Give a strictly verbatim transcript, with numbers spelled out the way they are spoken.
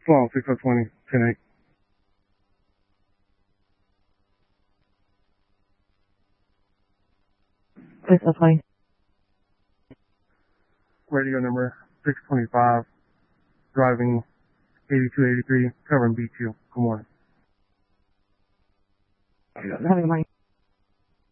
Sloan, six oh twenty, ten eight. six oh twenty. Radio number six twenty-five, driving eighty-two eighty-three, covering B two. Good morning. Have a good morning.